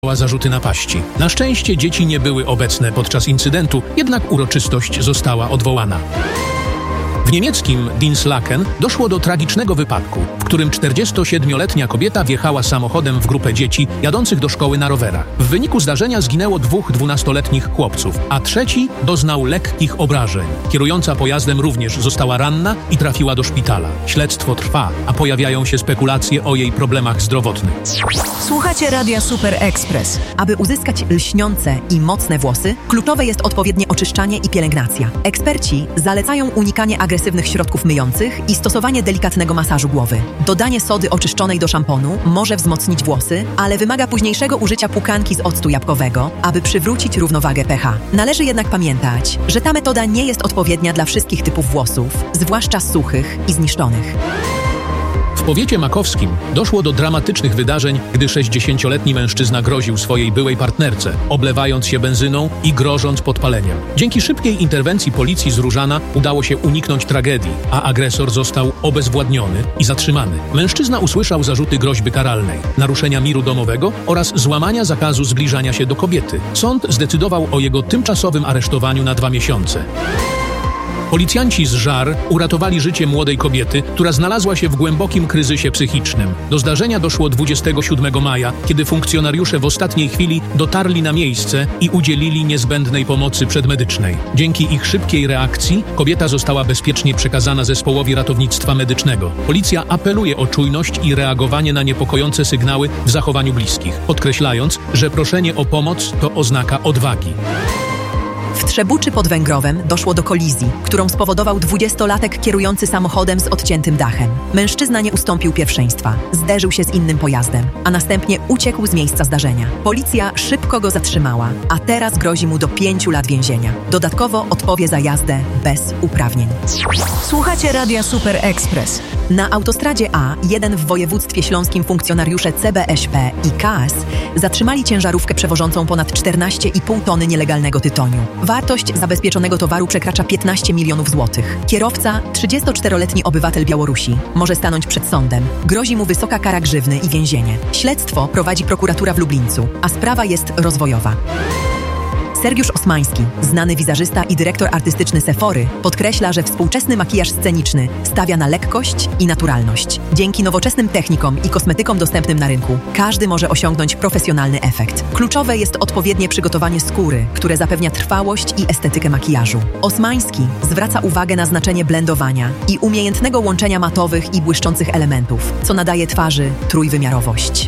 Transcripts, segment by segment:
zarzuty napaści. Na szczęście dzieci nie były obecne podczas incydentu, jednak uroczystość została odwołana. W niemieckim Dinslaken doszło do tragicznego wypadku, w którym 47-letnia kobieta wjechała samochodem w grupę dzieci jadących do szkoły na rowerach. W wyniku zdarzenia zginęło 2 12-letnich chłopców, a trzeci doznał lekkich obrażeń. Kierująca pojazdem również została ranna i trafiła do szpitala. Śledztwo trwa, a pojawiają się spekulacje o jej problemach zdrowotnych. Słuchacie Radia Super Express. Aby uzyskać lśniące i mocne włosy, kluczowe jest odpowiednie oczyszczanie i pielęgnacja. Eksperci zalecają unikanie agresywnych środków myjących i stosowanie delikatnego masażu głowy. Dodanie sody oczyszczonej do szamponu może wzmocnić włosy, ale wymaga późniejszego użycia płukanki z octu jabłkowego, aby przywrócić równowagę pH. Należy jednak pamiętać, że ta metoda nie jest odpowiednia dla wszystkich typów włosów, zwłaszcza suchych i zniszczonych. W powiecie makowskim doszło do dramatycznych wydarzeń, gdy 60-letni mężczyzna groził swojej byłej partnerce, oblewając się benzyną i grożąc podpaleniem. Dzięki szybkiej interwencji policji z Różana udało się uniknąć tragedii, a agresor został obezwładniony i zatrzymany. Mężczyzna usłyszał zarzuty groźby karalnej, naruszenia miru domowego oraz złamania zakazu zbliżania się do kobiety. Sąd zdecydował o jego tymczasowym aresztowaniu na 2 miesiące. Policjanci z Żar uratowali życie młodej kobiety, która znalazła się w głębokim kryzysie psychicznym. Do zdarzenia doszło 27 maja, kiedy funkcjonariusze w ostatniej chwili dotarli na miejsce i udzielili niezbędnej pomocy przedmedycznej. Dzięki ich szybkiej reakcji kobieta została bezpiecznie przekazana zespołowi ratownictwa medycznego. Policja apeluje o czujność i reagowanie na niepokojące sygnały w zachowaniu bliskich, podkreślając, że proszenie o pomoc to oznaka odwagi. W Trzebuczy pod Węgrowem doszło do kolizji, którą spowodował 20-latek kierujący samochodem z odciętym dachem. Mężczyzna nie ustąpił pierwszeństwa, zderzył się z innym pojazdem, a następnie uciekł z miejsca zdarzenia. Policja szybko go zatrzymała, a teraz grozi mu do 5 lat więzienia. Dodatkowo odpowie za jazdę bez uprawnień. Słuchacie Radia Super Express. Na autostradzie A1 w województwie śląskim funkcjonariusze CBŚP i KAS zatrzymali ciężarówkę przewożącą ponad 14,5 tony nielegalnego tytoniu. Wartość zabezpieczonego towaru przekracza 15 milionów złotych. Kierowca, 34-letni obywatel Białorusi, może stanąć przed sądem. Grozi mu wysoka kara grzywny i więzienie. Śledztwo prowadzi prokuratura w Lublińcu, a sprawa jest rozwojowa. Sergiusz Osmański, znany wizażysta i dyrektor artystyczny Sephory, podkreśla, że współczesny makijaż sceniczny stawia na lekkość i naturalność. Dzięki nowoczesnym technikom i kosmetykom dostępnym na rynku, każdy może osiągnąć profesjonalny efekt. Kluczowe jest odpowiednie przygotowanie skóry, które zapewnia trwałość i estetykę makijażu. Osmański zwraca uwagę na znaczenie blendowania i umiejętnego łączenia matowych i błyszczących elementów, co nadaje twarzy trójwymiarowość.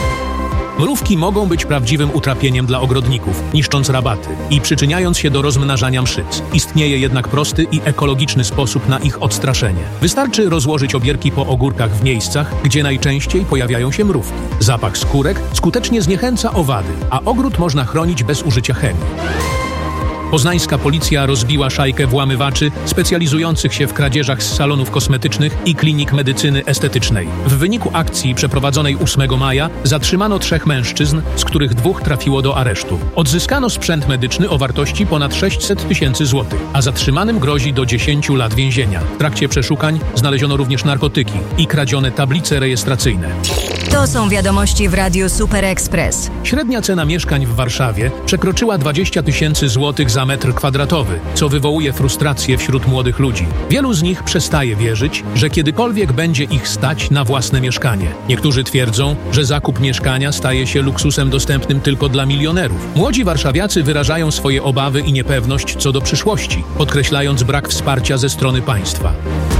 Mrówki mogą być prawdziwym utrapieniem dla ogrodników, niszcząc rabaty i przyczyniając się do rozmnażania mszyc. Istnieje jednak prosty i ekologiczny sposób na ich odstraszenie. Wystarczy rozłożyć obierki po ogórkach w miejscach, gdzie najczęściej pojawiają się mrówki. Zapach skórek skutecznie zniechęca owady, a ogród można chronić bez użycia chemii. Poznańska policja rozbiła szajkę włamywaczy specjalizujących się w kradzieżach z salonów kosmetycznych i klinik medycyny estetycznej. W wyniku akcji przeprowadzonej 8 maja zatrzymano 3 mężczyzn, z których 2 trafiło do aresztu. Odzyskano sprzęt medyczny o wartości ponad 600 000 złotych, a zatrzymanym grozi do 10 lat więzienia. W trakcie przeszukań znaleziono również narkotyki i kradzione tablice rejestracyjne. To są wiadomości w Radiu Super Express. Średnia cena mieszkań w Warszawie przekroczyła 20 000 złotych za metr kwadratowy, co wywołuje frustrację wśród młodych ludzi. Wielu z nich przestaje wierzyć, że kiedykolwiek będzie ich stać na własne mieszkanie. Niektórzy twierdzą, że zakup mieszkania staje się luksusem dostępnym tylko dla milionerów. Młodzi warszawiacy wyrażają swoje obawy i niepewność co do przyszłości, podkreślając brak wsparcia ze strony państwa.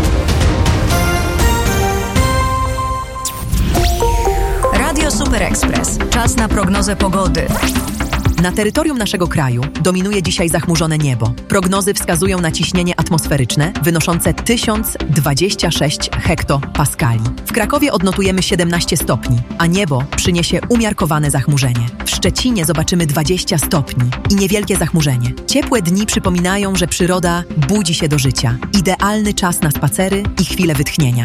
Radio Super Express. Czas na prognozę pogody. Na terytorium naszego kraju dominuje dzisiaj zachmurzone niebo. Prognozy wskazują na ciśnienie atmosferyczne wynoszące 1026 hektopaskali. W Krakowie odnotujemy 17 stopni, a niebo przyniesie umiarkowane zachmurzenie. W Szczecinie zobaczymy 20 stopni i niewielkie zachmurzenie. Ciepłe dni przypominają, że przyroda budzi się do życia. Idealny czas na spacery i chwilę wytchnienia.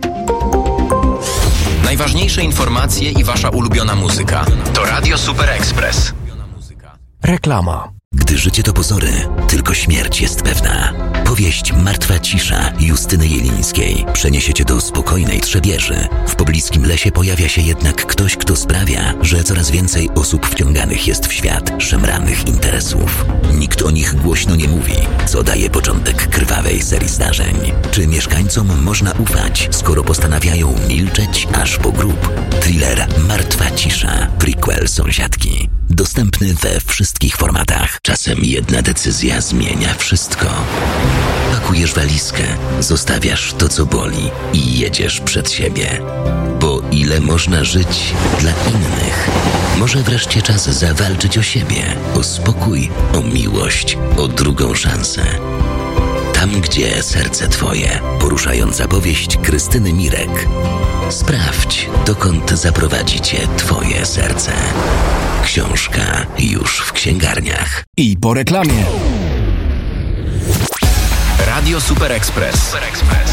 Najważniejsze informacje i wasza ulubiona muzyka. To Radio Super Express. Reklama. Gdy życie to pozory, tylko śmierć jest pewna. Powieść Martwa cisza Justyny Jelińskiej przeniesie cię do spokojnej Trzebieży. W pobliskim lesie pojawia się jednak ktoś, kto sprawia, że coraz więcej osób wciąganych jest w świat szemranych interesów. Nikt o nich głośno nie mówi, co daje początek krwawej serii zdarzeń. Czy mieszkańcom można ufać, skoro postanawiają milczeć aż po grób? Thriller Martwa cisza, prequel Sąsiadki. Dostępny we wszystkich formatach. Czasem jedna decyzja zmienia wszystko. Pakujesz walizkę, zostawiasz to, co boli i jedziesz przed siebie. Bo ile można żyć dla innych? Może wreszcie czas zawalczyć o siebie, o spokój, o miłość, o drugą szansę. Tam, gdzie serce twoje. Poruszająca powieść Krystyny Mirek. Sprawdź, dokąd zaprowadzi cię twoje serce. Książka już w księgarniach. I po reklamie. Radio Super Express.